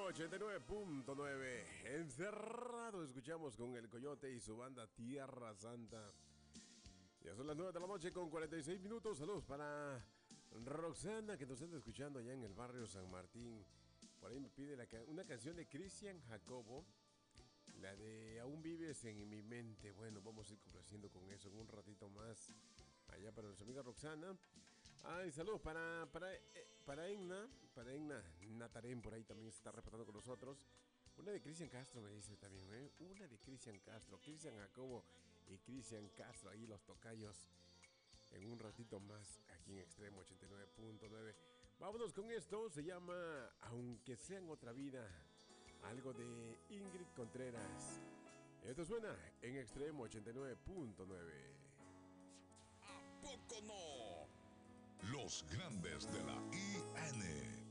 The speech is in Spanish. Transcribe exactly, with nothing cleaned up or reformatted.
ochenta y nueve punto nueve. Encerrado escuchamos con el Coyote y su banda Tierra Santa. Ya son las nueve de la noche con cuarenta y seis minutos. Saludos para Roxana, que nos está escuchando allá en el barrio San Martín. Por ahí me pide la, una canción de Cristian Jacobo, la de Aún vives en mi mente. Bueno, vamos a ir complaciendo con eso en un ratito más. Allá para nuestra amiga Roxana. Ay, saludos para, para, eh, para Egna, para Egna Natarén, por ahí también se está reportando con nosotros. Una de Cristian Castro me dice también, ¿eh? Una de Cristian Castro, Cristian Jacobo y Cristian Castro, ahí los tocayos. En un ratito más, aquí en Extremo ochenta y nueve punto nueve. Vámonos con esto, se llama Aunque sea en otra vida, algo de Ingrid Contreras. Esto suena en Extremo ochenta y nueve punto nueve. ¿A poco no? Los grandes de la I N